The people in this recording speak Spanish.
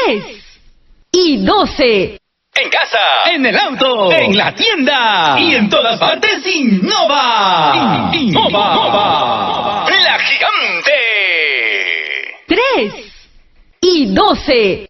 3 y 12. En casa, en el auto, en la tienda y en todas partes, Innova. Innova. La gigante. 3 y 12.